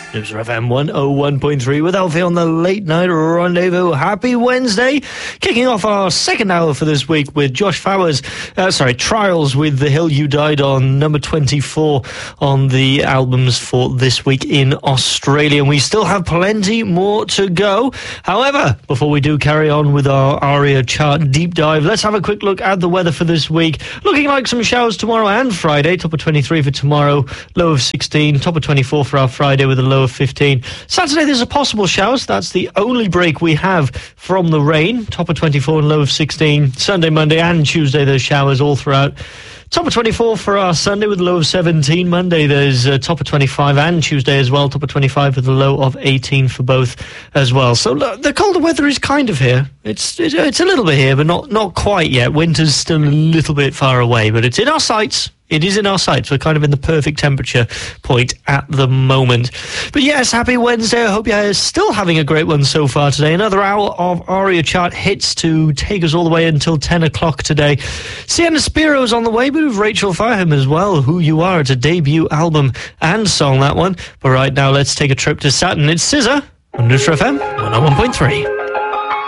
Newsra FM 101.3 with Alfie on the Late Night Rendezvous. Happy Wednesday. Kicking off our second hour for this week with Josh Fowler's, Trials with The Hill You Died On, number 24 on the albums for this week in Australia. And we still have plenty more to go. However, before we do carry on with our ARIA chart deep dive, let's have a quick look at the weather for this week. Looking like some showers tomorrow and Friday. Top of 23 for tomorrow, low of 16. Top of 24 for our Friday with a low of 15. Saturday, there's a possible showers. That's the only break we have from the rain. Top of 24 and low of 16. Sunday, Monday and Tuesday, there's showers all throughout. Top of 24 for our Sunday with a low of 17. Monday, there's top of 25 and Tuesday as well. Top of 25 with a low of 18 for both as well. So the colder weather is kind of here. It's a little bit here, but not quite yet. Winter's still a little bit far away, but it's in our sights. It is in our sights. We're kind of in the perfect temperature point at the moment. But yes, happy Wednesday. I hope you're still having a great one so far today. Another hour of ARIA chart hits to take us all the way until 10 o'clock today. Sienna Spiro's on the way, but with Rachel Farham as well. Who You Are. It's a debut album and song, that one. But right now, let's take a trip to Saturn. It's SZA on Newsra FM 101.3.